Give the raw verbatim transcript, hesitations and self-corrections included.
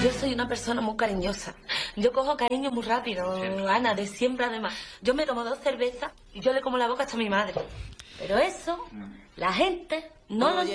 Yo soy una persona muy cariñosa. Yo cojo cariño muy rápido, siempre. Ana, de siempre además. Yo me tomo dos cervezas y yo le como la boca hasta a mi madre. Pero eso, la gente no lo